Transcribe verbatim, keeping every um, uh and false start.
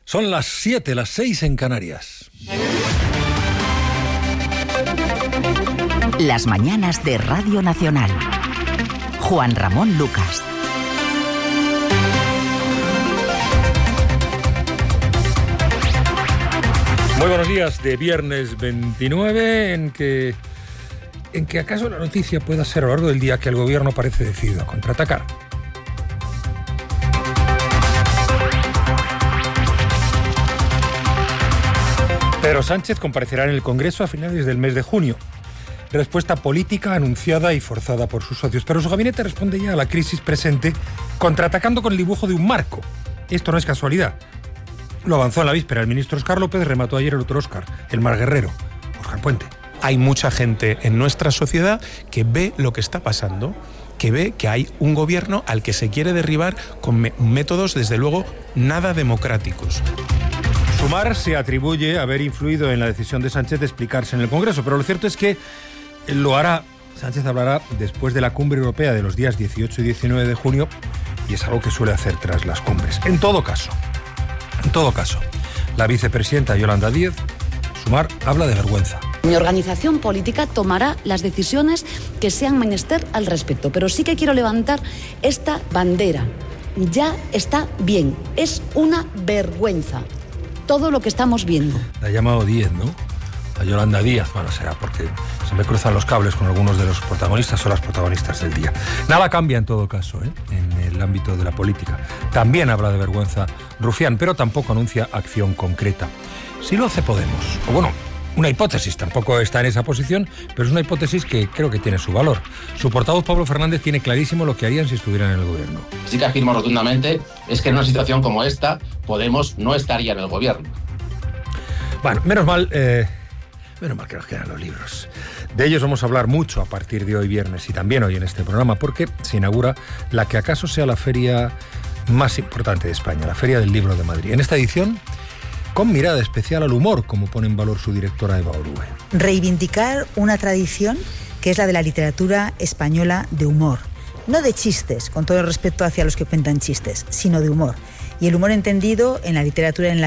Son las siete, las seis en Canarias. Las mañanas de Radio Nacional. Juan Ramón Lucas. Muy buenos días de viernes veintinueve, en que, en que acaso la noticia pueda ser a lo largo del día que el gobierno parece decidido a contraatacar. Pedro Sánchez comparecerá en el Congreso a finales del mes de junio. Respuesta política anunciada y forzada por sus socios. Pero su gabinete responde ya a la crisis presente contraatacando con el dibujo de un marco. Esto no es casualidad. Lo avanzó en la víspera el ministro Óscar López, remató ayer el otro Óscar, el mar guerrero, Óscar Puente. Hay mucha gente en nuestra sociedad que ve lo que está pasando, que ve que hay un gobierno al que se quiere derribar con me- métodos, desde luego, nada democráticos. Sumar se atribuye haber influido en la decisión de Sánchez de explicarse en el Congreso, pero lo cierto es que lo hará. Sánchez hablará después de la cumbre europea de los días dieciocho y diecinueve de junio y es algo que suele hacer tras las cumbres. En todo caso, en todo caso, la vicepresidenta Yolanda Díaz, Sumar, habla de vergüenza. Mi organización política tomará las decisiones que sean menester al respecto, pero sí que quiero levantar esta bandera. Ya está bien, es una vergüenza todo lo que estamos viendo. La ha llamado Díaz, ¿no? A Yolanda Díaz, bueno, será porque se me cruzan los cables con algunos de los protagonistas o las protagonistas del día. Nada cambia en todo caso, ¿eh? En el ámbito de la política. También habla de vergüenza Rufián, pero tampoco anuncia acción concreta. Si lo hace Podemos, o bueno, una hipótesis, tampoco está en esa posición, pero es una hipótesis que creo que tiene su valor. Su portavoz Pablo Fernández tiene clarísimo lo que harían si estuvieran en el gobierno. Sí que afirmo rotundamente es que en una situación como esta, Podemos no estaría en el gobierno. Bueno, menos mal, eh, menos mal que nos quedan los libros. De ellos vamos a hablar mucho a partir de hoy viernes y también hoy en este programa, porque se inaugura la que acaso sea la feria más importante de España, la Feria del Libro de Madrid. En esta edición, con mirada especial al humor, como pone en valor su directora Eva Orue. Reivindicar una tradición que es la de la literatura española de humor. No de chistes, con todo el respeto hacia los que cuentan chistes, sino de humor. Y el humor entendido en la literatura en la